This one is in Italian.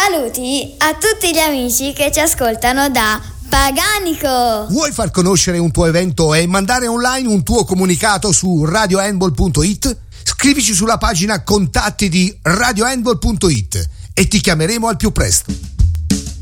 Saluti a tutti gli amici che ci ascoltano da Paganico. Vuoi far conoscere un tuo evento e mandare online un tuo comunicato su radiohandball.it? Scrivici sulla pagina contatti di radiohandball.it e ti chiameremo al più presto.